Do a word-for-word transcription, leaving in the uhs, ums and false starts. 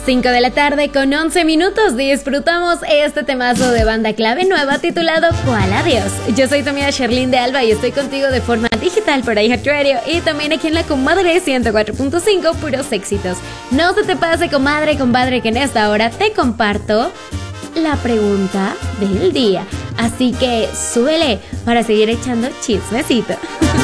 cinco de la tarde con once minutos disfrutamos este temazo de banda clave nueva titulado ¿Cuál adiós? Yo soy tu amiga Sherlyn de Alba y estoy contigo de forma digital por iHeartRadio y también aquí en la Comadre ciento cuatro punto cinco, puros éxitos. No se te pase, comadre, compadre, que en esta hora te comparto la pregunta del día. Así que súbele para seguir echando chismecito.